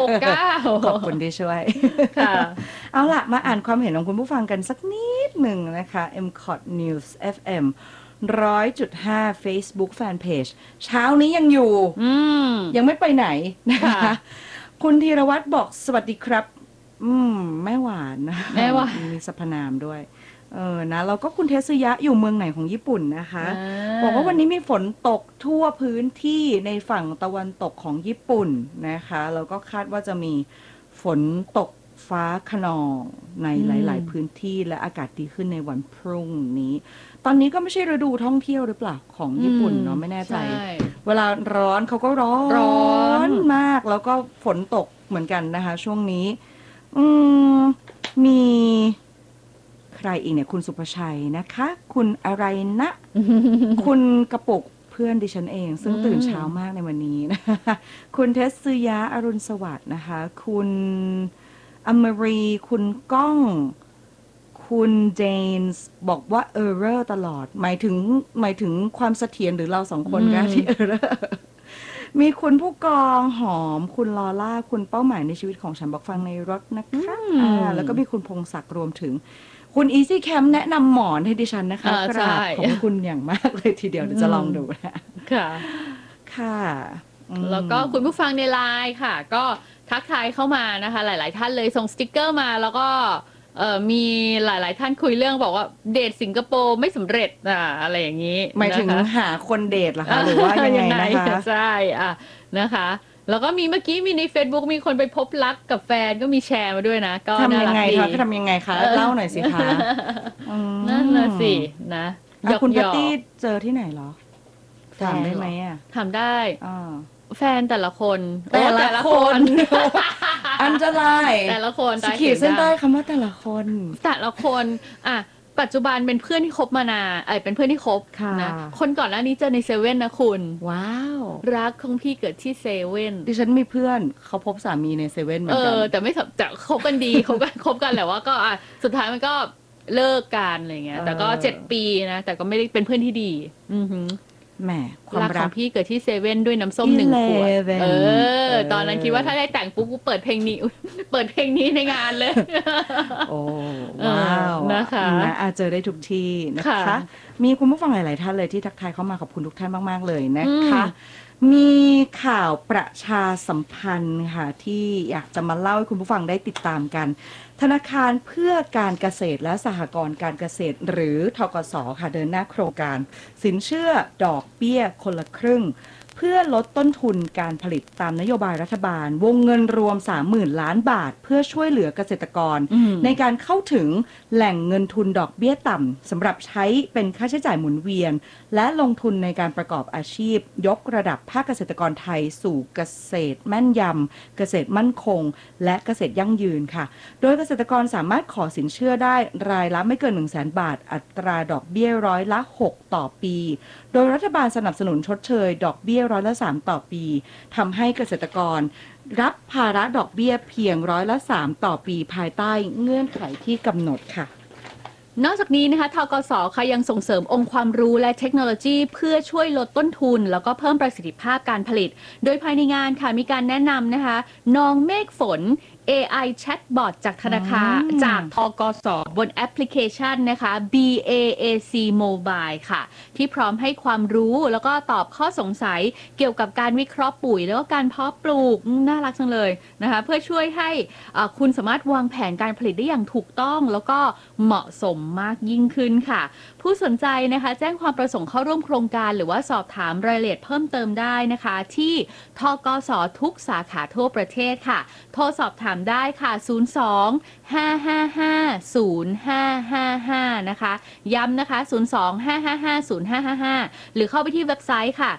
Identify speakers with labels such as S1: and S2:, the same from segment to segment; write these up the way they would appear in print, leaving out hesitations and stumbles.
S1: 69
S2: ขอบคุณที่ช่วย
S1: ค่ะ
S2: เอาล่ะมาอ่านความเห็นของคุณผู้ฟังกันสักนิดหนึ่งนะคะ MCOT News FM 100.5 Facebook Fanpage เช้านี้ยังอยู่ยังไม่ไปไหนนะคะคุณธีรวัตรบอกสวัสดีครับแม่หวานนะ
S1: แม่หวาน
S2: มีสรรพนามด้วยนะแล้วก็คุณเทสึยะอยู่เมืองไหนของญี่ปุ่นนะคะบอกว่าวันนี้มีฝนตกทั่วพื้นที่ในฝั่งตะวันตกของญี่ปุ่นนะคะแล้วก็คาดว่าจะมีฝนตกฟ้าคะนองในหลายๆพื้นที่และอากาศดีขึ้นในวันพรุ่งนี้ตอนนี้ก็ไม่ใช่ฤดูท่องเที่ยวหรือเปล่าของญี่ปุ่นเนาะไม่แน่ใจเวลาร้อนเขาก็ร้อนมากแล้วก็ฝนตกเหมือนกันนะคะช่วงนี้มีใครอีกเนี่ยคุณสุภชัยนะคะคุณอะไรนะ คุณกระปุกเพื่อนดิฉันเองซึ่งตื่นเช้ามากในวันนี้นะคะคุณเทสซึยะอรุณสวัสดิ์นะคะคุณอมรีคุณก้องคุณเจนส์บอกว่าเออร์เรอร์ตลอดหมายถึงความเสถียรหรือเราสองคนกันที่เออร์เรอร์มีคุณผู้กองหอมคุณลอล่าคุณเป้าหมายในชีวิตของฉันบอกฟังในรถนะคะแล้วก็มีคุณพงศักดิ์รวมถึงคุณ Easy Camp แนะนำหมอนให้ดิฉันนะคะกราบขอบคุณอย่างมากเลยทีเดียวเดี๋ยวจะลองดูนะ
S1: ค่ะ
S2: ค่ะ
S1: แล้วก็คุณผู้ฟังในไลน์ค่ะก็ทักทายเข้ามานะคะหลายๆท่านเลยส่งสติกเกอร์มาแล้วก็มีหลายๆท่านคุยเรื่องบอกว่าเดทสิงคโปร์ไม่สำเร็จอะไรอย่างนี้
S2: หมายถึงหาคนเดทเหรอคะหรือว่ายังไงนะคะ
S1: ใช่นะคะแล้วก็มีเมื่อกี้มีใน Facebook มีคนไปพบรักกับแฟนก็มีแชร์มาด้วยนะก็
S2: ทำยังไงคะทำยังไงคะเล่าหน่อยสิคะ
S1: นั่นน่ะสินะ
S2: คุณปาร์ตี้เจอที่ไหนเหรอถามได้ไหมอ่ะ
S1: ถามได้แฟนแต่ละคน
S2: อันจะไล่
S1: แต่ละคน
S2: ขีดเส้นใต้คำว่าแต่ละคน
S1: ปัจจุบันเป็นเพื่อนที่คบมานานเป็นเพื่อนที่คบนะคนก่อนหน้านี้เจอในเซเว่นนะคุณ
S2: ว้าว
S1: รักของพี่เกิดที่เซเว่น
S2: ดิฉันมีเพื่อนเขาพบสามีในเซเว่นเหมือนกัน
S1: แต่ไม่จะคบกันดีคบกันแหละว่าก็สุดท้ายมันก็เลิกกันอะไรเงี้ยแต่ก็7 ปีนะแต่ก็ไม่ได้เป็นเพื่อนที่ดี
S2: แหมความรัก
S1: ของพี่เกิดที่เซเว่นด้วยน้ำส้ม1 ขวดตอนนั้นคิดว่าถ้าได้แต่งปุ๊บกูเปิดเพลงนี้ในงานเลย
S2: โอ้ว้าว
S1: นะคะ
S2: เจอได้ทุกที่นะคะมีคุณผู้ฟังหลายๆท่านเลยที่ทักทายเข้ามาขอบคุณทุกท่านมากๆเลยนะคะมีข่าวประชาสัมพันธ์ค่ะที่อยากจะมาเล่าให้คุณผู้ฟังได้ติดตามกันธนาคารเพื่อการเกษตรและสหกรณ์การเกษตรหรือธกส.ค่ะเดินหน้าโครงการสินเชื่อดอกเบี้ยคนละครึ่งเพื่อลดต้นทุนการผลิตตามนโยบายรัฐบาลวงเงินรวม 30,000 ล้านบาทเพื่อช่วยเหลือเกษตรกรในการเข้าถึงแหล่งเงินทุนดอกเบี้ยต่ำสำหรับใช้เป็นค่าใช้จ่ายหมุนเวียนและลงทุนในการประกอบอาชีพยกระดับภาคเกษตรกรไทยสู่เกษตรแม่นยำเกษตรมั่นคงและเกษตรยั่งยืนค่ะโดยเกษตรกรสามารถขอสินเชื่อได้รายละไม่เกิน 100,000 บาทอัตราดอกเบี้ยร้อยละ 6 ต่อปีโดยรัฐบาลสนับสนุนชดเชยดอกเบี้ยร้อยละ 3 ต่อปีทำให้เกษตรกรรับภาระดอกเบี้ยเพียงร้อยละ 3 ต่อปีภายใต้เงื่อนไขที่กำหนดค่ะ
S1: นอกจากนี้นะคะธกส.ค่ะยังส่งเสริมองค์ความรู้และเทคโนโลยีเพื่อช่วยลดต้นทุนแล้วก็เพิ่มประสิทธิภาพการผลิตโดยภายในงานค่ะมีการแนะนำนะคะน้องเมฆฝน AI Chatbot จากธนาคารจากธกส.บนแอปพลิเคชันนะคะ BAAC Mobile ค่ะที่พร้อมให้ความรู้แล้วก็ตอบข้อสงสัยเกี่ยวกับการวิเคราะห์ปุ๋ยแล้วก็การเพาะปลูกน่ารักจังเลยนะคะเพื่อช่วยให้คุณสามารถวางแผนการผลิตได้อย่างถูกต้องแล้วก็เหมาะสมมากยิ่งขึ้นค่ะผู้สนใจนะคะแจ้งความประสงค์เข้าร่วมโครงการหรือว่าสอบถามรายละเอียดเพิ่มเติมได้นะคะที่ธกส.ทุกสาขาทั่วประเทศค่ะโทรสอบถามได้ค่ะ02-555-0555นะคะย้ำนะคะ02-555-0555หรือเข้าไปที่เว็บไซต์ค่ะ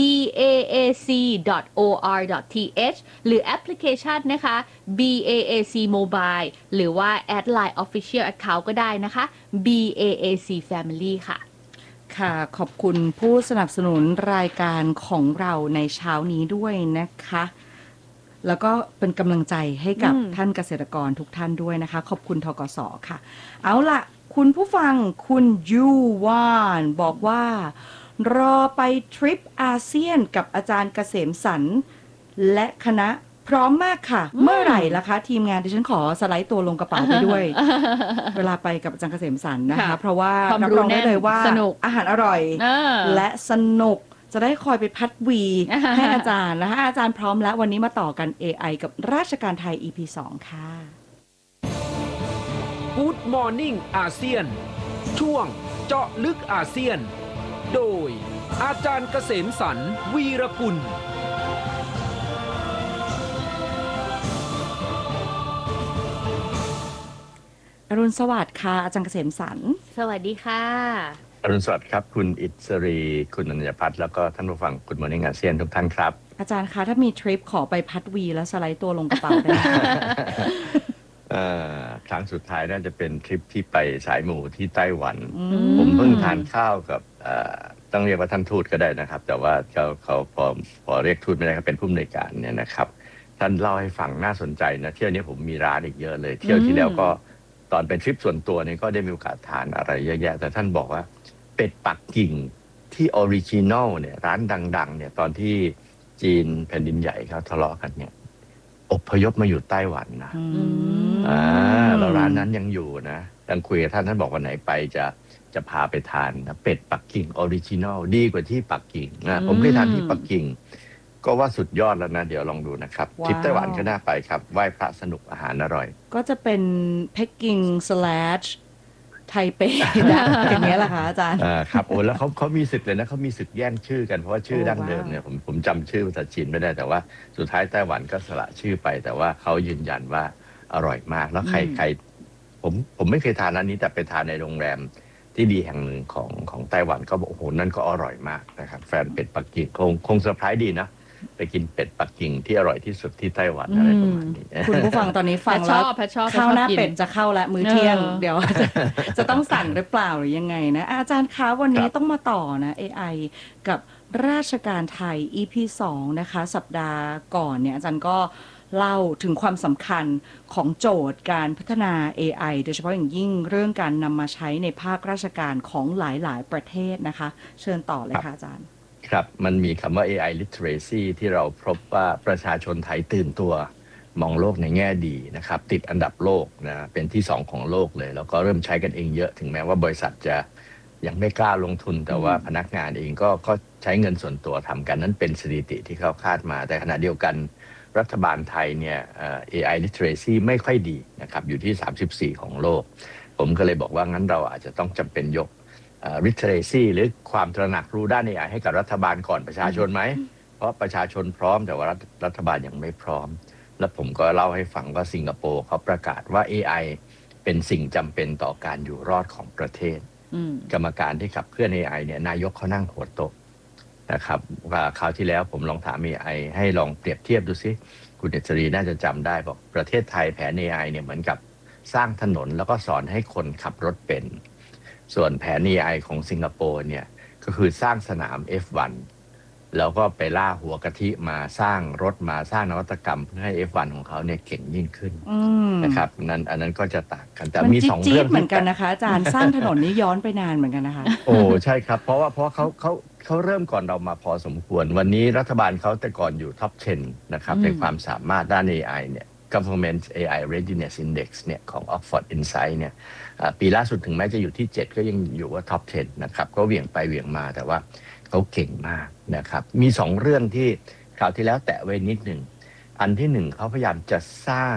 S1: baac.or.th หรือแอปพลิเคชันนะคะ BAAC Mobile หรือว่า @line official account ก็ได้นะคะ BAAC Family ค่ะ
S2: ค่ะขอบคุณผู้สนับสนุนรายการของเราในเช้านี้ด้วยนะคะแล้วก็เป็นกำลังใจให้กับท่านเกษตรกรทุกท่านด้วยนะคะขอบคุณธกส.ค่ะเอาล่ะคุณผู้ฟังคุณยูวานบอกว่ารอไปทริปอาเซียนกับอาจารย์เกษมสรรและคณะพร้อมมากค่ะ เมื่อไหร่ล่ะคะทีมงานดิฉันขอสไลด์ตัวลงกระเป๋าไปด้วย เวลาไปกับอาจารย์เกษมสรรนะคะ
S1: ค่ะ
S2: เพราะว่า
S1: ความ
S2: รับ
S1: รู้
S2: รองได้เลยว่า
S1: แน่นสนุก
S2: อาหารอร่อย และสนุกจะได้คอยไปพัดวี ให้อาจารย์นะคะอาจารย์พร้อมแล้ววันนี้มาต่อกัน AI กับราชการไทย EP 2 ค่ะ
S3: Good Morning อาเซียนช่วงเจาะลึกอาเซียน โดยอาจารย์เกษมสรรวีรกุล
S2: อรุณสวัสดิ์ค่ะอาจารย์เกษมสรร
S1: สวัสดีค่ะ
S4: อรุณสวัสดิ์ครับคุณอิสรีคุณอนัญญพัฒน์แล้วก็ท่านผู้ฟังคุณมอร์นิ่งอาเซียนทุกท่านครับ
S2: อาจารย์คะถ้ามีทริปขอไปพัดวีแล้วสไลด์ตัวลงกระเป๋าได้ไหม
S4: ครั้งสุดท้ายน่าจะเป็นทริปที่ไปสายหมู่ที่ไต้หวัน
S2: ม
S4: ผมเพิ่งทานข้าวกับต้องเรียกว่าท่านทูตก็ได้นะครับ แต่ว่าเขาพอเรียกทูตไม่ได้เขาเป็นผู้อำนวยการเนี่ยนะครับท่านเล่าให้ฟังน่าสนใจนะเที่ยวนี้ผมมีร้านอีกเยอะเลย เที่ยวที่แล้วก็ตอนเป็นทริปส่วนตัวเนี่ยก็ได้มีโอกาสทานอะไรเยอะแยะแต่ท่านบอกว่าเป็ดปักกิ่งที่ออริจินอลเนี่ยร้านดังๆเนี่ยตอนที่จีนแผ่นดินใหญ่เขาทะเลาะกันเนี่ยอพยพมาอยู่ไต้หวันนะ แล้วร้านนั้นยังอยู่นะยังคุยกับท่านบอกวันไหนไปจะพาไปทานนะเป็ดปักกิ่งออริจินอลดีกว่าที่ปักกิ่งนะผมเคยทานที่ปักกิ่งก็ว่าสุดยอดแล้วนะเดี๋ยวลองดูนะครับ
S2: ว้าว
S4: ทริปไต้หวันก็น่าไปครับไหว้พระสนุกอาหารอร่อย
S2: ก็จะเป็นปักกิ่งไทเปนะอย่างเงี้ยแหละคะอาจารย์
S4: ครับโอ้แล้วเขามีศึกเลยนะเขามีศึกแย่งชื่อกันเพราะว่าชื่อ
S2: โอ้
S4: ดั้งเดิม
S2: ว้าว
S4: เนี่ยผมจำชื่อภาษาจีนไม่ได้แต่ว่าสุดท้ายไต้หวันก็สละชื่อไป แต่ว่าเขายืนยันว่าอร่อยมากแล้วใครผมไม่เคยทานร้านนี้แต่ไปทานในโรงแรมที่ดีแห่งหนึ่งของไต้หวันก็บอกโอ้โหนั่นก็อร่อยมากนะครับแฟนเป็ดปักกิ่งคงเซอร์ไพรส์ดีนะไปกินเป็ดปักกิ่งที่อร่อยที่สุดที่ไต้หวันอะไรประมาณนี้
S2: คุณผู้ฟังตอนนี้ฟัง
S1: ช
S2: แล้ว
S1: อบแพทชอบ
S2: ข้าวหน้า
S1: แพทชอบกิน
S2: เป็ดจะเข้าละมื้อเที่ยง
S1: เออ
S2: เดี๋ยว จะต้องสั่งหรือเปล่าหรือยังไงนะอาจารย์คะวันนี้
S4: ครับ
S2: ต้องมาต่อนะ AI กับราชการไทย EP 2 นะคะ สัปดาห์ก่อนเนี่ยอาจารย์ก็เล่าถึงความสำคัญของโจทย์การพัฒนา AI โดยเฉพาะอย่างยิ่งเรื่องการนำมาใช้ในภาคราชการของหลาย ๆ ประเทศนะคะ เชิญต่อเลยค่ะอาจารย์
S4: ครับมันมีคำว่า AI literacy ที่เราพบว่าประชาชนไทยตื่นตัวมองโลกในแง่ดีนะครับติดอันดับโลกนะเป็นที่ 2 ของโลกเลย แล้วก็เริ่มใช้กันเองเยอะถึงแม้ว่าบริษัทจะยังไม่กล้าลงทุน แต่ว่าพนักงานเองก็ใช้เงินส่วนตัวทำกันนั้นเป็นสถิติที่เขาคาดมา แต่ขณะเดียวกันรัฐบาลไทยเนี่ยAI literacy ไม่ค่อยดีนะครับอยู่ที่ 34 ของโลก ผมก็เลยบอกว่างั้นเราอาจจะต้องจำเป็นยกliteracy หรือความตระหนักรู้ด้าน AI ให้กับรัฐบาลก่อนประชาชนไหม เพราะประชาชนพร้อมแต่ว่ารัฐบาลยังไม่พร้อม แล้วผมก็เล่าให้ฟังว่าสิงคโปร์เขาประกาศว่า AI เป็นสิ่งจำเป็นต่อการอยู่รอดของประเทศ กรรมการที่ขับเคลื่อน AI เนี่ยนายกเขานั่งหัวโต๊ะนะครับว่าคราวที่แล้วผมลองถาม AI ให้ลองเปรียบเทียบดูซิคุณเดชรีน่าจะจำได้บอกประเทศไทยแผน AI เนี่ยเหมือนกับสร้างถนนแล้วก็สอนให้คนขับรถเป็นส่วนแผน AI ของสิงคโปร์เนี่ยก็คือสร้างสนาม F1 แล้วก็ไปล่าหัวกะทิมาสร้างรถมาสร้างนวัตกรรมเพื่อให้ F1 ของเขาเนี่ยเก่งยิ่งขึ้นนะครับอันนั้นก็จะต่างกันแต่
S2: มัน
S4: มี
S2: จี๊
S4: สองเรื่อง
S2: ดๆเหมือนกันนะคะอาจารย์สร้างถนนนี้ย้อนไปนานเหมือนกันนะคะ
S4: โอ้ใช่ครับเพราะเขาเริ่มก่อนเรามาพอสมควร วันนี้รัฐบาลเขาแต่ก่อนอยู่ท็อป 10 นะครับในความสามารถด้าน AI เนี่ย Government AI Readiness Index เนี่ยของ Oxford Insight เนี่ยปีล่าสุดถึงแม้จะอยู่ที่ 7 ก็ยังอยู่ว่าท็อป 10 นะครับก็เหวี่ยงไปเหวี่ยงมาแต่ว่าเขาเก่งมากนะครับมี 2 เรื่องที่คราวที่แล้วแตะไว้นิดหนึ่งอันที่ 1เขาพยายามจะสร้าง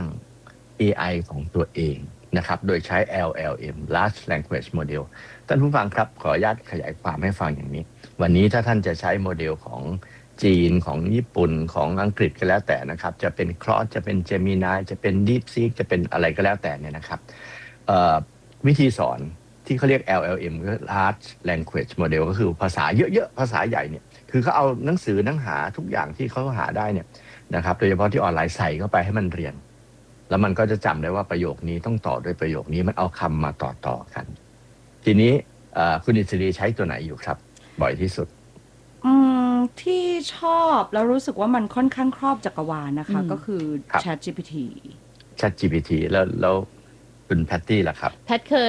S4: AI ของตัวเองนะครับโดยใช้ LLM Large Language Model ท่านผู้ฟังครับขออนุญาตขยายความให้ฟังอย่างนี้วันนี้ถ้าท่านจะใช้โมเดลของจีนของญี่ปุ่นของอังกฤษก็แล้วแต่นะครับจะเป็น Claude จะเป็น Gemini จะเป็น DeepSeek จะเป็นอะไรก็แล้วแต่เนี่ยนะครับวิธีสอนที่เขาเรียก LLM ก็ Large Language Model ก็คือภาษาเยอะๆภาษาใหญ่เนี่ยคือเขาเอาหนังสือหนังหาทุกอย่างที่เขาหาได้เนี่ยนะครับโดยเฉพาะที่ออนไลน์ใส่เข้าไปให้มันเรียนแล้วมันก็จะจำได้ว่าประโยคนี้ต้องต่อด้วยประโยคนี้มันเอาคำมาต่อกันทีนี้คุณอิสรีใช้ตัวไหนอยู่ครับบ่อยที่สุด
S2: ที่ชอบแล้วรู้สึกว่ามันค่อนข้างครอบจักรวาลนะคะก็คือ ChatGPT
S4: ChatGPT แล้วคุณแพตตี้ล่ะครับ
S1: แพทเคย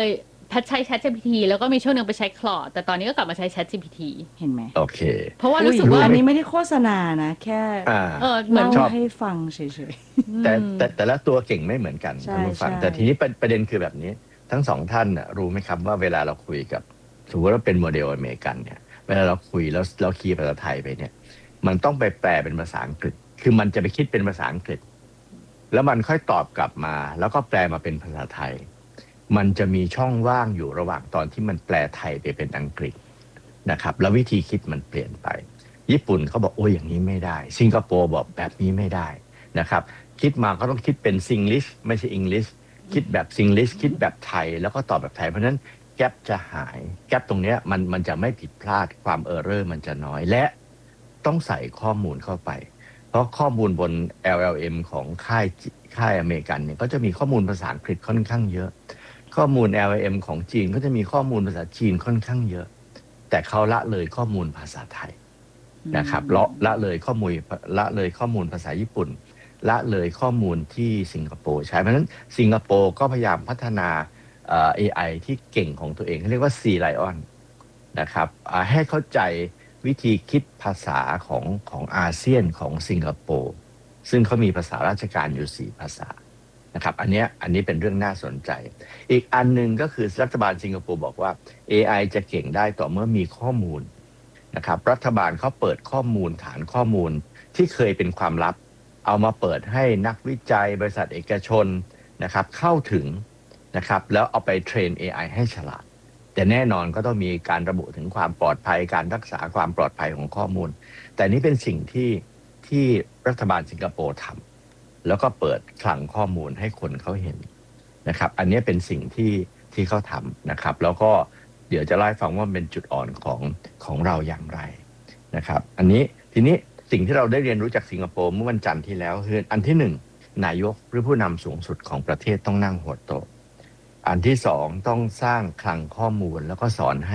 S1: แพทใช้ ChatGPT แล้วก็มีช่วงหนึ่งไปใช้ Claude แต่ตอนนี้ก็กลับมาใช้ ChatGPT
S2: เห็นไหม
S4: โอเค
S1: เพราะว่ารู้สึกว่า
S2: อันนี้ไม่ได้โฆษณานะแค่
S1: เหมือน
S2: เล่า
S4: ชอบ
S2: ให้ฟังเฉย
S4: แต่ละตัวเก่งไม่เหมือนกัน
S2: ใช่
S4: ท่านผู้ฟัง
S2: ใช่
S4: แต่ทีนี้ประเด็นคือแบบนี้ทั้งสองท่านน่ะรู้ไหมครับว่าเวลาเราคุยกับสมมติว่าเป็นโมเดลอเมริกันเนี่ยเวลาเราคุยแล้วเราคีย์ภาษาไทยไปเนี่ยมันต้องไปแปลเป็นภาษาอังกฤษคือมันจะไปคิดเป็นภาษาอังกฤษ แล้วมันค่อยตอบกลับมาแล้วก็แปลมาเป็นภาษาไทย มันจะมีช่องว่างอยู่ระหว่างตอนที่มันแปลไทยไปเป็นอังกฤษนะครับแล้ววิธีคิดมันเปลี่ยนไปญี่ปุ่นเขาบอกโอ้ยอย่างนี้ไม่ได้สิงคโปร์บอกแบบนี้ไม่ได้นะครับคิดมาก็ต้องคิดเป็นซิงลิชไม่ใช่อังกฤษคิดแบบซิงลิชคิดแบบไทยแล้วก็ตอบแบบไทยเพราะฉะนั้นแกลบจะหายแกลบตรงเนี้ยมันจะไม่ผิดพลาดความเออร์เรอร์มันจะน้อยและต้องใส่ข้อมูลเข้าไปเพราะข้อมูลบน LLM ของค่ายอเมริกันเนี่ยก็จะมีข้อมูลภาษาอังกฤษค่อนข้างเยอะข้อมูล LLM ของจีนก็จะมีข้อมูลภาษาจีนค่อนข้างเยอะแต่เขาละเลยข้อมูลภาษาไทยนะครับละเลยข้อมูลภาษาญี่ปุ่นละเลยข้อมูลที่สิงคโปร์ใช้เพราะฉะนั้นสิงคโปร์ก็พยายามพัฒนาAI ที่เก่งของตัวเองเขาเรียกว่า Sea Lion นะครับให้เข้าใจวิธีคิดภาษาของอาเซียนของสิงคโปร์ซึ่งเขามีภาษาราชการอยู่4ภาษานะครับอันนี้เป็นเรื่องน่าสนใจอีกอันหนึ่งก็คือรัฐบาลสิงคโปร์บอกว่า AI จะเก่งได้ต่อเมื่อมีข้อมูลนะครับรัฐบาลเขาเปิดข้อมูลฐานข้อมูลที่เคยเป็นความลับเอามาเปิดให้นักวิจัยบริษัทเอกชนนะครับเข้าถึงนะครับแล้วเอาไปเทรน AI ให้ฉลาดแต่แน่นอนก็ต้องมีการระบุถึงความปลอดภัยการรักษาความปลอดภัยของข้อมูลแต่นี่เป็นสิ่งที่รัฐบาลสิงคโปร์ทำแล้วก็เปิดคลังข้อมูลให้คนเขาเห็นนะครับอันนี้เป็นสิ่งที่เขาทำนะครับแล้วก็เดี๋ยวจะเล่าให้ฟังว่าเป็นจุดอ่อนของเราอย่างไรนะครับอันนี้ทีนี้สิ่งที่เราได้เรียนรู้จากสิงคโปร์เมื่อวันจันทร์ที่แล้วคืออันที่หนึ่งนายกหรือผู้นำสูงสุดของประเทศต้องนั่งหัวโต๊ะอันที่สองต้องสร้างคลังข้อมูลแล้วก็สอนให้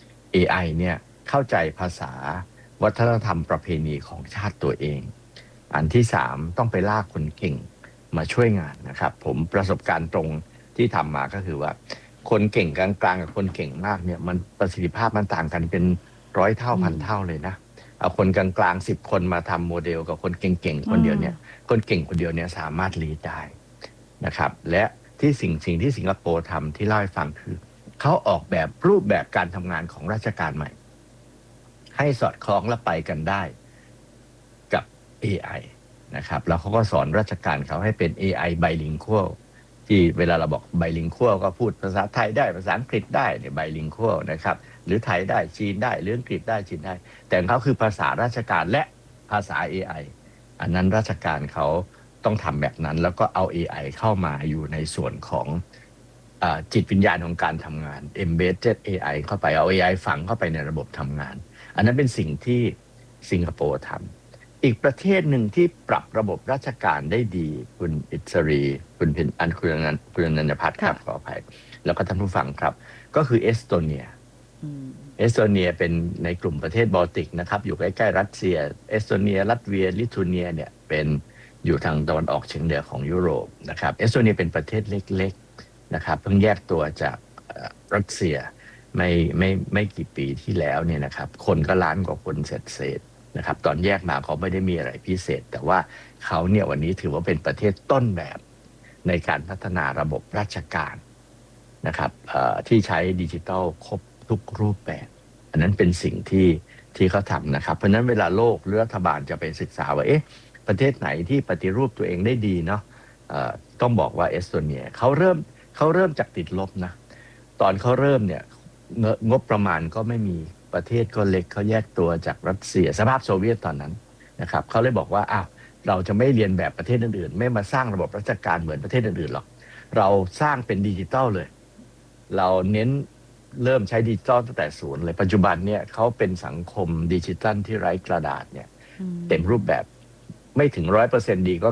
S4: AI เนี่ยเข้าใจภาษาวัฒนธรรมประเพณีของชาติตัวเองอันที่สามต้องไปลากคนเก่งมาช่วยงานนะครับผมประสบการณ์ตรงที่ทำมาก็คือว่าคนเก่งกลางๆกับคนเก่งมากเนี่ยมันประสิทธิภาพมันต่างกันเป็น100 เท่าพันเท่าเลยนะเอาคนกลางๆ10 คนมาทำโมเดลกับคนเก่งๆคนเดียวเนี่ยคนเก่งคนเดียวเนี่ยสามารถลีดได้นะครับและที่สิ่งที่สิงคโปร์ทำที่เล่าให้ฟังคือเขาออกแบบรูปแบบการทำงานของราชการใหม่ให้สอดคล้องและไปกันได้กับ AI นะครับแล้วเขาก็สอนราชการเขาให้เป็น AI bilingual ที่เวลาเราบอก bilingual ก็พูดภาษาไทยได้ภาษาอังกฤษได้เนี่ย bilingual นะครับหรือไทยได้จีนได้หรืออังกฤษได้จีนได้แต่เขาคือภาษาราชการและภาษา AI อันนั้นราชการเขาต้องทำแบบนั้นแล้วก็เอา AI เข้ามาอยู่ในส่วนของจิตวิญญาณของการทำงาน embedded AI เข้าไปเอา AI ฝังเข้าไปในระบบทำงานอันนั้นเป็นสิ่งที่สิงคโปร์ทำอีกประเทศหนึ่งที่ปรับระบบราชการได้ดีคุณอิสรีคุณเพนอันคุณนันทพัฒน์ครับขออภัยแล้วก็ท่านผู้ฟังครับก็คือเอสโตเนียเป็นในกลุ่มประเทศบอลติกนะครับอยู่ใกล้ๆรัสเซียเอสโตเนียลัตเวียลิทัวเนียเนี่ยเป็นอยู่ทางตะวันออกเฉียงเหนือของยุโรปนะครับเอสโตเนียเป็นประเทศเล็กๆนะครับเพิ่งแยกตัวจากรัสเซียไม่กี่ปีที่แล้วเนี่ยนะครับคนก็ล้านกว่าคนเศษนะครับตอนแยกมาเขาไม่ได้มีอะไรพิเศษแต่ว่าเขาเนี่ยวันนี้ถือว่าเป็นประเทศต้นแบบในการพัฒนาระบบราชการนะครับที่ใช้ดิจิทัลครบทุกรูปแบบอันนั้นเป็นสิ่งที่เขาทำนะครับเพราะฉะนั้นเวลาโลกหรือรัฐบาลจะไปศึกษาว่าประเทศไหนที่ปฏิรูปตัวเองได้ดีเนาะต้องบอกว่าเอสโตเนียเขาเริ่มจากติดลบนะตอนเขาเริ่มเนี่ยงบประมาณก็ไม่มีประเทศก็เล็กเขาแยกตัวจากรัสเซียสภาพโซเวียตตอนนั้นนะครับเขาเลยบอกว่าเราจะไม่เรียนแบบประเทศอื่นๆไม่มาสร้างระบบราชการเหมือนประเทศอื่นๆหรอกเราสร้างเป็นดิจิทัลเลยเราเน้นเริ่มใช้ดิจิทัลตั้งแต่ศูนย์เลยปัจจุบันเนี่ยเขาเป็นสังคมดิจิทัลที่ไร้กระดาษเนี่ยเต็มรูปแบบไม่ถึง 100% ดีก็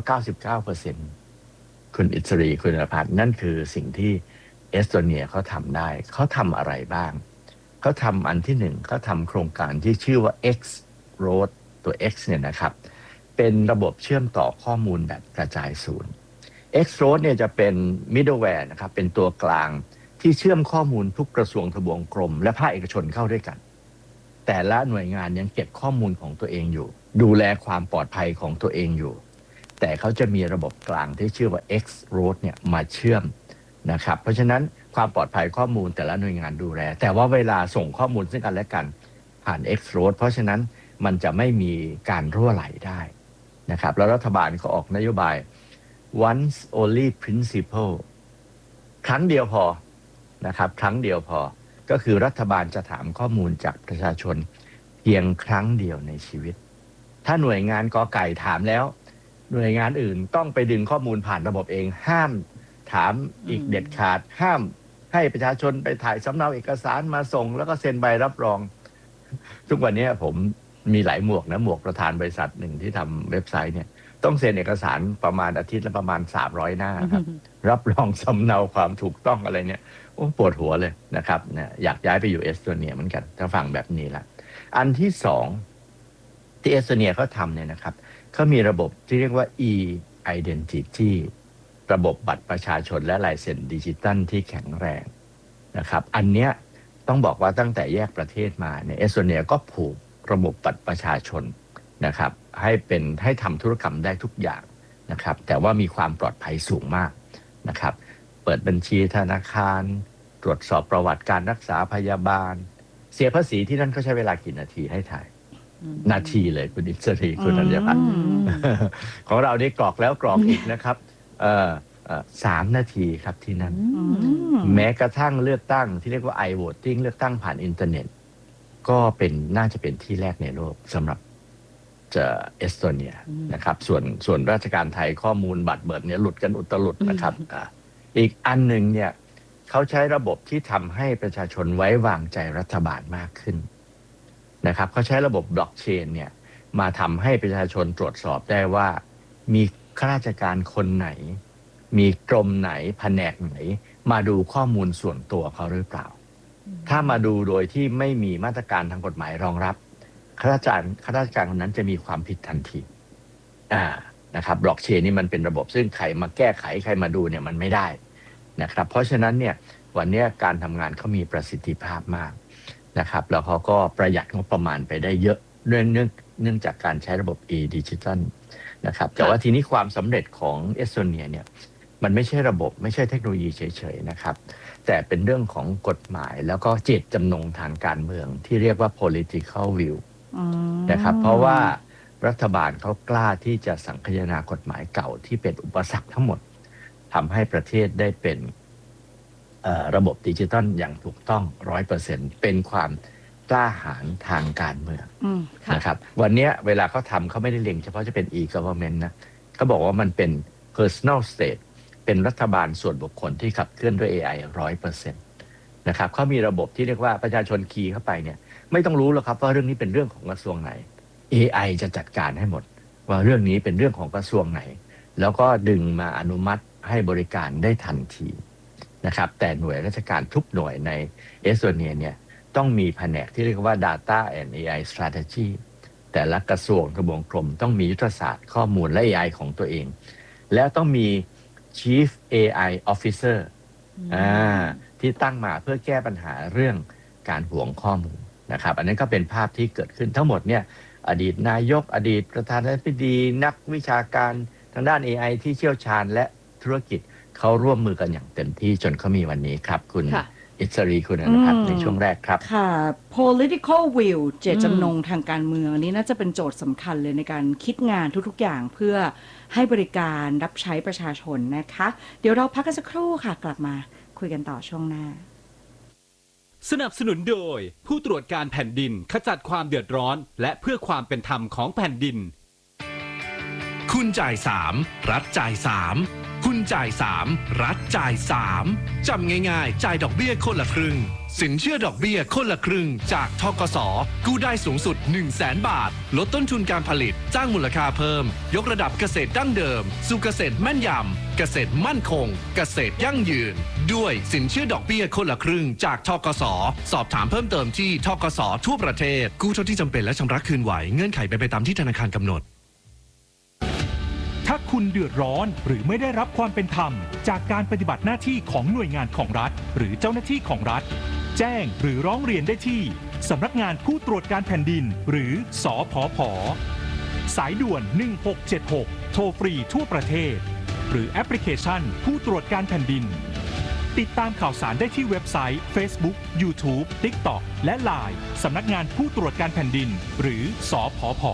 S4: 99% คุณอิสรีคุณนภัทรนั่นคือสิ่งที่เอสโตเนียเขาทำได้เขาทำอะไรบ้างเขาทำอันที่หนึ่งเขาทำโครงการที่ชื่อว่า X Road ตัว X เนี่ยนะครับเป็นระบบเชื่อมต่อข้อมูลแบบกระจายศูนย์ X Road เนี่ยจะเป็น middleware นะครับเป็นตัวกลางที่เชื่อมข้อมูลทุกกระทรวงทบวงกรมและภาคเอกชนเข้าด้วยกันแต่ละหน่วยงานยังเก็บข้อมูลของตัวเองอยู่ดูแลความปลอดภัยของตัวเองอยู่แต่เขาจะมีระบบกลางที่ชื่อว่า X-Road เนี่ยมาเชื่อมนะครับเพราะฉะนั้นความปลอดภัยข้อมูลแต่ละหน่วยงานดูแลแต่ว่าเวลาส่งข้อมูลซึ่งกันและกันผ่าน X-Road เพราะฉะนั้นมันจะไม่มีการรั่วไหลได้นะครับแล้วรัฐบาลก็ออกนโยบาย once only principle ครั้งเดียวพอนะครับครั้งเดียวพอก็คือรัฐบาลจะถามข้อมูลจากประชาชนเพียงครั้งเดียวในชีวิตถ้าหน่วยงานกอไก่ถามแล้วหน่วยงานอื่นต้องไปดึงข้อมูลผ่านระบบเองห้ามถามอีกเด็ดขาดห้ามให้ประชาชนไปถ่ายสำเนาเอกสารมาส่งแล้วก็เซ็นใบรับรองทุกวันนี้ผมมีหลายหมวกนะหมวกประธานบริษัทหนึ่งที่ทำเว็บไซต์เนี่ยต้องเซ็นเอกสารประมาณอาทิตย์ละประมาณ300 หน้าครับรับรองสำเนาความถูกต้องอะไรเนี่ยโอ้ปวดหัวเลยนะครับเนี่ยอยากย้ายไปอยู่เอสโตเนียเหมือนกันถ้าฟังแบบนี้ละอันที่สองที่เอสโตเนียเขาทำเนี่ยนะครับเขามีระบบที่เรียกว่า e-identity ระบบบัตรประชาชนและลายเซ็นดิจิตัลที่แข็งแรงนะครับอันเนี้ยต้องบอกว่าตั้งแต่แยกประเทศมาเนี่ยเอสโตเนียก็ผูกระบบบัตรประชาชนนะครับให้ทำธุรกรรมได้ทุกอย่างนะครับแต่ว่ามีความปลอดภัยสูงมากนะครับเปิดบัญชีธนาคารตรวจสอบประวัติการรักษาพยาบาลเสียภาษีที่นั่นเขาใช้เวลากี่นาทีให้ถ่ายนาทีเลยคุณอิสรีคุณธัญพัฒน์ของเรานี่กรอกแล้วกรอกอีกนะครับ3 นาทีครับที่นั่นแม้กระทั่งเลือกตั้งที่เรียกว่า i-voting เลือกตั้งผ่านอินเทอร์เน็ตก็น่าจะเป็นที่แรกในโลกสำหรับเอสโตเนียนะครับส่วนราชการไทยข้อมูลบัตรเบิดเนี่ยหลุดกันอุตลุดนะครับอีกอันหนึ่งเนี่ยเขาใช้ระบบที่ทำให้ประชาชนไว้วางใจรัฐบาลมากขึ้นนะครับเขาใช้ระบบบล็อกเชนเนี่ยมาทำให้ประชาชนตรวจสอบได้ว่ามีข้าราชการคนไหนมีกรมไหนแผนกไหนมาดูข้อมูลส่วนตัวเขาหรือเปล่าถ้ามาดูโดยที่ไม่มีมาตรการทางกฎหมายรองรับข้าราชการคนนั้นจะมีความผิดทันทีนะครับบล็อกเชนนี่มันเป็นระบบซึ่งใครมาแก้ไขใครมาดูเนี่ยมันไม่ได้นะครับเพราะฉะนั้นเนี่ยวันนี้การทำงานเขามีประสิทธิภาพมากนะครับแล้วเขาก็ประหยัดงบประมาณไปได้เยอะเนื่องจากการใช้ระบบ e-digital นะครับแต่ว่าทีนี้ความสำเร็จของเอสโตเนียเนี่ยมันไม่ใช่ระบบไม่ใช่เทคโนโลยีเฉยๆนะครับแต่เป็นเรื่องของกฎหมายแล้วก็เจตจำนงทางการเมืองที่เรียกว่า political will นะครับเพราะว่ารัฐบาลเขากล้าที่จะสังคายนากฎหมายเก่าที่เป็นอุปสรรคทั้งหมดทำให้ประเทศได้เป็นระบบดิจิทัลอย่างถูกต้อง 100% เป็นความกล้าหาญทางการเมืองนะครับวันนี้เวลาเขาทำเขาไม่ได้เล็งเฉพาะจะเป็น e-government นะเขาบอกว่ามันเป็น personal state เป็นรัฐบาลส่วนบุคคลที่ขับเคลื่อนด้วย AI 100% นะครับเขามีระบบที่เรียกว่าประชาชนคีย์เข้าไปเนี่ยไม่ต้องรู้หรอกครับว่าเรื่องนี้เป็นเรื่องของกระทรวงไหน AI จะจัดการให้หมดว่าเรื่องนี้เป็นเรื่องของกระทรวงไหนแล้วก็ดึงมาอนุมัติให้บริการได้ทันทีนะครับแต่หน่วยราชการทุกหน่วยในเอสโตเนียเนี่ยต้องมีแผนกที่เรียกว่า Data and AI Strategy แต่ละกระทรวงทบวงกรมต้องมียุทธศาสตร์ข้อมูลและ AI ของตัวเองแล้วต้องมี Chief AI Officer ที่ตั้งมาเพื่อแก้ปัญหาเรื่องการหวงข้อมูลนะครับอันนั้นก็เป็นภาพที่เกิดขึ้นทั้งหมดเนี่ยอดีตนายกอดีตประธานาธิบดีนักวิชาการทางด้าน AI ที่เชี่ยวชาญและธุรกิจเขาร่วมมือกันอย่างเต็มที่จนเขามีวันนี้ครับคุณอิสรีคุณอนุพัฒน์ในช่วงแรกครับ
S2: ค่ะ political will เจตจำนงทางการเมืองอันนี้น่าจะเป็นโจทย์สำคัญเลยในการคิดงานทุกๆอย่างเพื่อให้บริการรับใช้ประชาชนนะคะเดี๋ยวเราพักกันสักครู่ค่ะกลับมาคุยกันต่อช่วงหน้า
S5: สนับสนุนโดยผู้ตรวจการแผ่นดินขจัดความเดือดร้อนและเพื่อความเป็นธรรมของแผ่นดิน
S6: คุณจ่าย3รัฐจ่าย3คุณจ่าย3รัฐจ่าย3จำง่ายๆจ่ายดอกเบี้ยคนละครึ่งสินเชื่อดอกเบี้ยคนละครึ่งจากธกส.กู้ได้สูงสุด 100,000 บาทลดต้นทุนการผลิตสร้างมูลค่าเพิ่มยกระดับเกษตรดั้งเดิมสู่เกษตรแม่นยำเกษตรมั่นคงเกษตรยั่งยืนด้วยสินเชื่อดอกเบี้ยคนละครึ่งจากธกส.สอบถามเพิ่มเติมที่ธกส.ทั่วประเทศกู้เท่าที่จำเป็นและชำระคืนไหวเงื่อนไขเป็นไปตามที่ธนาคารกำหนด
S3: ถ้า
S7: คุณเดือดร้อนหรือไม่ได้รับความเป็นธรรมจากการปฏิบัติหน้าที่ของหน่วยงานของรัฐหรือเจ้าหน้าที่ของรัฐแจ้งหรือร้องเรียนได้ที่สำนักงานผู้ตรวจการแผ่นดินหรือสผผ.สายด่วน 1676 โทรฟรีทั่วประเทศหรือแอปพลิเคชันผู้ตรวจการแผ่นดินติดตามข่าวสารได้ที่เว็บไซต์ Facebook YouTube TikTok และ LINE สำนักงานผู้ตรวจการแผ่นดินหรือสผผ.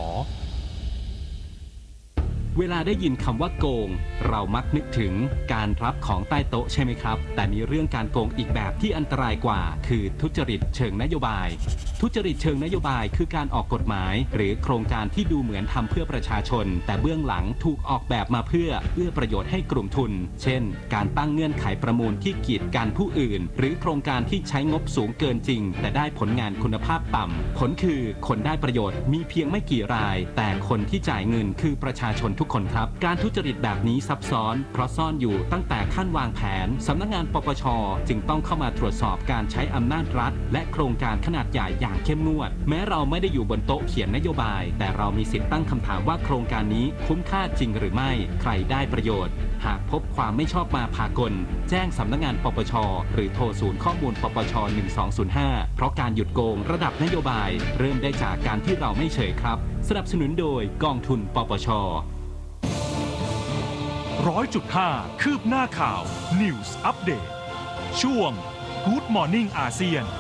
S5: เวลาได้ยินคำว่าโกงเรามักนึกถึงการรับของใต้โต๊ะใช่ไหมครับแต่มีเรื่องการโกงอีกแบบที่อันตรายกว่าคือทุจริตเชิงนโยบายทุจริตเชิงนโยบายคือการออกกฎหมายหรือโครงการที่ดูเหมือนทำเพื่อประชาชนแต่เบื้องหลังถูกออกแบบมาเพื่อเอื้อประโยชน์ให้กลุ่มทุนเช่นการตั้งเงื่อนไขประมูลที่กีดกันผู้อื่นหรือโครงการที่ใช้งบสูงเกินจริงแต่ได้ผลงานคุณภาพต่ำผลคือคนได้ประโยชน์มีเพียงไม่กี่รายแต่คนที่จ่ายเงินคือประชาชนทุกคนครับการทุจริตแบบนี้ซับซ้อนเพราะซ่อนอยู่ตั้งแต่ขั้นวางแผนสำนักงานปปช.จึงต้องเข้ามาตรวจสอบการใช้อำนาจรัฐและโครงการขนาดใหญ่อย่างเข้มงวดแม้เราไม่ได้อยู่บนโต๊ะเขียนนโยบายแต่เรามีสิทธิ์ตั้งคำถามว่าโครงการนี้คุ้มค่าจริงหรือไม่ใครได้ประโยชน์หากพบความไม่ชอบมาพากลแจ้งสำนักงานปปช.หรือโทรศูนย์ข้อมูลปปช. 1205เพราะการหยุดโกงระดับนโยบายเริ่มได้จากการที่เราไม่เฉยครับสนับสนุนโดยกองทุนปปช.
S7: 100.5 คืบหน้าข่าว News Update ช่วง Good Morning อาเซียน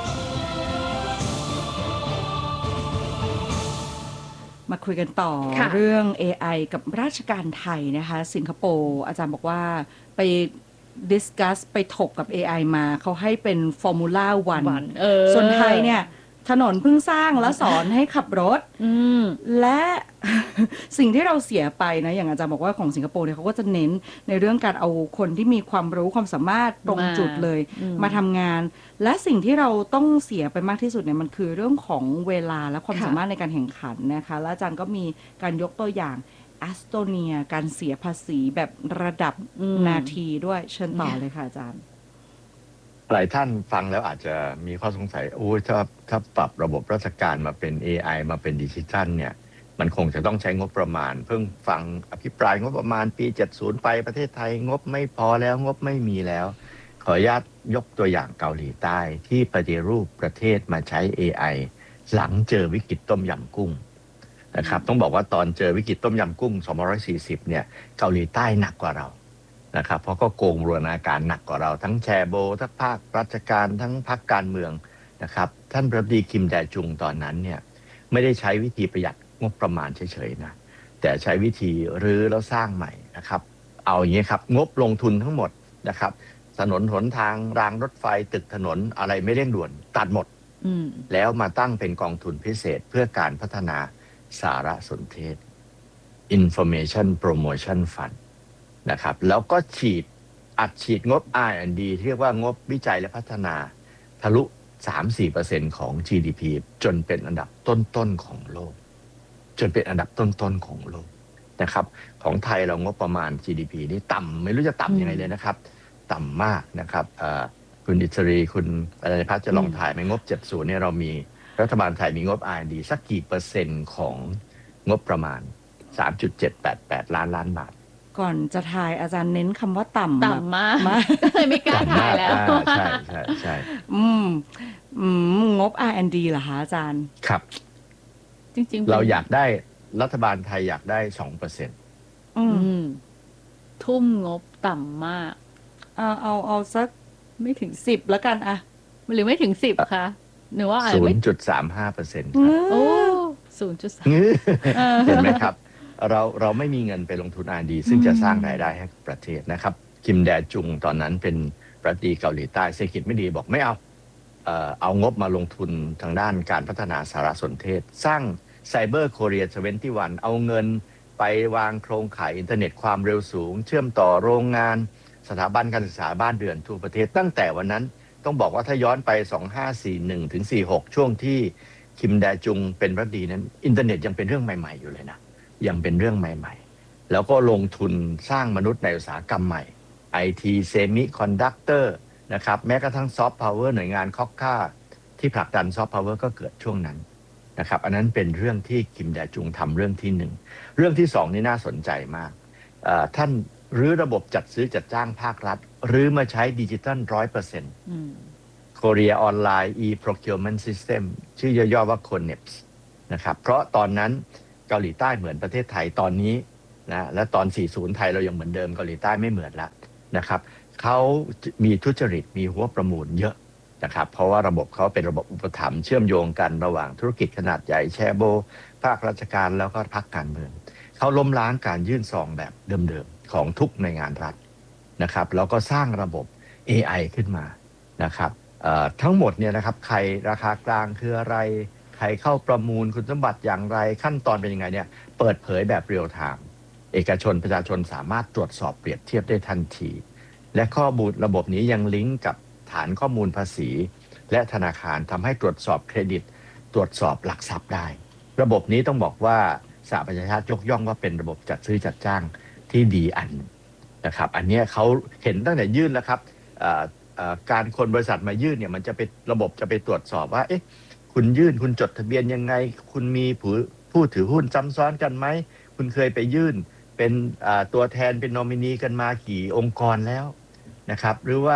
S2: มาคุยกันต่อเรื่อง AI กับราชการไทยนะคะสิงคโปร์อาจารย์บอกว่าไปดิสคัสไปถกกับ AI มาเขาให้เป็น Formula 1 ส่วนไทยเนี่ยถนนเพิ่งสร้างแล้วสอนให้ขับรถและ สิ่งที่เราเสียไปนะอย่างอาจารย์บอกว่าของสิงคโปร์เนี่ยเขาก็จะเน้นในเรื่องการเอาคนที่มีความรู้ความสามารถตรงจุดเลยมาทำงานและสิ่งที่เราต้องเสียไปมากที่สุดเนี่ยมันคือเรื่องของเวลาและความสามารถในการแข่งขันนะคะและอาจารย์ก็มีการยกตัวอย่างเอสโตเนียการเสียภาษีแบบระดับนาทีด้วยเชิญต่อเลยค่ะอาจารย์
S4: หลายท่านฟังแล้วอาจจะมีข้อสงสัยโอ้ถ้าปรับระบบราชการมาเป็น AI มาเป็นดิจิทัลเนี่ยมันคงจะต้องใช้งบประมาณเพิ่งฟังอภิปรายงบประมาณปี70ไปประเทศไทยงบไม่พอแล้วงบไม่มีแล้วขออนุญาตยกตัวอย่างเกาหลีใต้ที่ปฏิรูปประเทศมาใช้ AI หลังเจอวิกฤตต้มยำกุ้งนะครับต้องบอกว่าตอนเจอวิกฤตต้มยำกุ้ง2540เนี่ยเกาหลีใต้หนักกว่าเรานะครับเพราะก็โกงบูรณาการหนักกว่าเราทั้งแชโบทั้งภาคราชการทั้งพรรคการเมืองนะครับท่านประธานาธิบดีคิมแดจุงตอนนั้นเนี่ยไม่ได้ใช้วิธีประหยัดงบประมาณเฉยๆนะแต่ใช้วิธีรื้อแล้วสร้างใหม่นะครับเอาอย่างนี้ครับงบลงทุนทั้งหมดนะครับถนนหนทางรางรถไฟตึกถนนอะไรไม่เร่งด่วนตัดหมดแล้วมาตั้งเป็นกองทุนพิเศษเพื่อการพัฒนาสารสนเทศ Information Promotion Fund นะครับแล้วก็อัดฉีดงบ R&D ที่เรียกว่างบวิจัยและพัฒนาทะลุ 3-4% ของ GDP จนเป็นอันดับต้นๆของโลกนะครับของไทยเรางบประมาณ GDP นี่ต่ำไม่รู้จะต่ำยังไงเลยนะครับต่ำมากนะครับคุณอิสรีคุณอะไรพัฒน์จะลองถ่ายไหมงบ70เนี่ยเรามีรัฐบาลไทยมีงบ R&D สักกี่เปอร์เซ็นต์ของงบประมาณ 3.788 ล้านบาท
S2: ก่อนจะถ่ายอาจารย์เน้นคำว่าต่ำ
S1: มากเลยไม่กล้าถ่ายแล้ว
S4: ใช่
S2: งบ R&D เหรอคะอาจารย์
S4: ครับ
S1: จริงๆ
S4: เราอยากได้รัฐบาลไทยอยากได้ 2%
S1: ทุ่มงบต่ำมาก
S2: เอาสักไม่ถึง10แล้วกันอะ
S1: หรือไม่ถึง10คะหรือว่าอะไร
S4: 0.35%ครับ
S1: โอ้ 0.3
S4: เห็นไหมครับเราไม่มีเงินไปลงทุน R&D ซึ่งจะสร้างรายได้ให้ประเทศนะครับคิมแดจุงตอนนั้นเป็นประธานาธิบดีเกาหลีใต้เศรษฐกิจไม่ดีบอกไม่เอางบมาลงทุนทางด้านการพัฒนาสารสนเทศสร้างไซเบอร์โคเรีย21เอาเงินไปวางโครงข่ายอินเทอร์เน็ตความเร็วสูงเชื่อมต่อโรงงานสถาบันการศึกษาบ้านเรือนทั่วประเทศตั้งแต่วันนั้นต้องบอกว่าถ้าย้อนไป2541ถึง46ช่วงที่คิมแดจุงเป็นรัฐมนตรีนั้นอินเทอร์เน็ตยังเป็นเรื่องใหม่ๆอยู่เลยนะยังเป็นเรื่องใหม่ๆแล้วก็ลงทุนสร้างมนุษย์ในอุตสาหกรรมใหม่ IT Semiconductor นะครับแม้กระทั่งซอฟต์พาวเวอร์หน่วยงานคอกค่าที่ผลักดันซอฟต์พาวเวอร์ก็เกิดช่วงนั้นนะครับอันนั้นเป็นเรื่องที่คิมแดจุงทำเรื่องที่1เรื่องที่2นี่น่าสนใจมากท่านรื้อระบบจัดซื้อจัดจ้างภาครัฐหรือมาใช้ดิจิทัล 100% Korea Online e-procurement system ชื่อย่อๆว่า CONEPS นะครับเพราะตอนนั้นเกาหลีใต้เหมือนประเทศไทยตอนนี้นะและตอน 40 ไทยเรายังเหมือนเดิมเกาหลีใต้ไม่เหมือนละนะครับเขามีทุจริตมีหัวประมูลเยอะนะครับเพราะว่าระบบเขาเป็นระบบอุปถัมภ์เชื่อมโยงกันระหว่างธุรกิจขนาดใหญ่แชร์โบภาคราชการแล้วก็พรรคการเมืองเขาล้มล้างการยื่นซองแบบเดิมๆของทุกหน่วยงานรัฐนะครับแล้วก็สร้างระบบ AI ขึ้นมานะครับทั้งหมดเนี่ยนะครับใครราคากลางคืออะไรใครเข้าประมูลคุณสมบัติอย่างไรขั้นตอนเป็นยังไงเนี่ยเปิดเผยแบบเรียลไทม์เอกชนประชาชนสามารถตรวจสอบเปรียบเทียบได้ทันทีและข้อมูลระบบนี้ยังลิงก์กับฐานข้อมูลภาษีและธนาคารทำให้ตรวจสอบเครดิตตรวจสอบหลักทรัพย์ได้ระบบนี้ต้องบอกว่าสหประชาชาติยกย่องว่าเป็นระบบจัดซื้อจัดจ้างที่ดีอันนะครับอันนี้เขาเห็นตั้งแต่ยื่นแล้วครับการคนบริษัทมายื่นเนี่ยมันจะเป็นระบบจะไปตรวจสอบว่าเอ๊ะคุณยื่นคุณจดทะเบียนยังไงคุณมีผู้ถือหุ้นซ้ำซ้อนกันไหมคุณเคยไปยื่นเป็นตัวแทนเป็นนอมินีกันมากี่องค์กรแล้วนะครับหรือว่า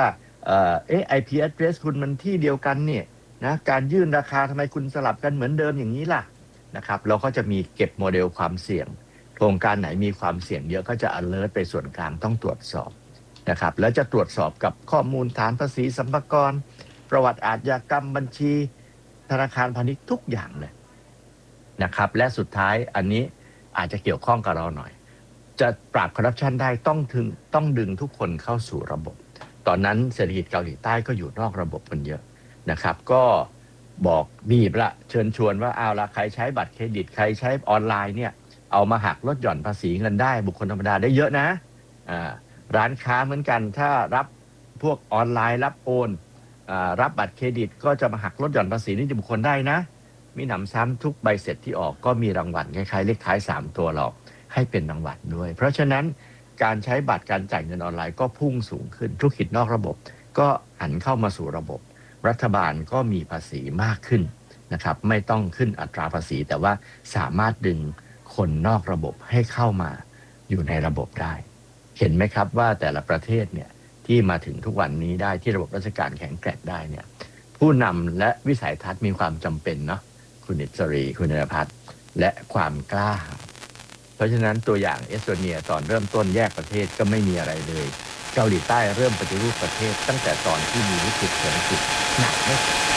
S4: IP address คุณมันที่เดียวกันเนี่ยนะการยื่นราคาทำไมคุณสลับกันเหมือนเดิมอย่างนี้ล่ะนะครับเราก็จะมีเก็บโมเดลความเสี่ยงโครงการไหนมีความเสี่ยงเยอะก็จะ alert ไปส่วนกลางต้องตรวจสอบนะครับแล้วจะตรวจสอบกับข้อมูลฐานภาษีสรรพากรประวัติอาชญากรรมบัญชีธนาคารพาณิชย์ทุกอย่างเลยนะครับและสุดท้ายอันนี้อาจจะเกี่ยวข้องกับเราหน่อยจะปราบคอร์รัปชันได้ต้องดึงทุกคนเข้าสู่ระบบตอนนั้นเศรษฐกิจเกาหลีใต้ก็อยู่นอกระบบกันเยอะนะครับก็บอกบีบละเชิญชวนว่าเอาละใครใช้บัตรเครดิตใครใช้ออนไลน์เนี่ยเอามาหักลดหย่อนภาษีเงินได้บุคคลธรรมดาได้เยอะนะร้านค้าเหมือนกันถ้ารับพวกออนไลน์รับโอนรับบัตรเครดิตก็จะมาหักลดหย่อนภาษีนิติบุคคลได้นะมีหนำซ้ำทุกใบเสร็จที่ออกก็มีรางวัลคล้ายๆเลขท้าย3ตัวหรอกให้เป็นรางวัลด้วยเพราะฉะนั้นการใช้บัตรการจ่ายเงินออนไลน์ก็พุ่งสูงขึ้นธุรกิจนอกระบบก็หันเข้ามาสู่ระบบรัฐบาลก็มีภาษีมากขึ้นนะครับไม่ต้องขึ้นอัตราภาษีแต่ว่าสามารถดึงคนนอกระบบให้เข้ามาอยู่ในระบบได้เห็นไหมครับว่าแต่ละประเทศเนี่ยที่มาถึงทุกวันนี้ได้ที่ระบบราชการแข็งแกร่งได้เนี่ยผู้นำและวิสัยทัศน์มีความจำเป็นเนาะคุณอิสรีคุณนภัทรและความกล้าเพราะฉะนั้นตัวอย่างเอสโตเนียตอนเริ่มต้นแยกประเทศก็ไม่มีอะไรเลยเกาหลีใต้เริ่มปฏิรูปประเทศตั้งแต่ตอนที่มีวิกฤตเศรษฐกิจหนักไม่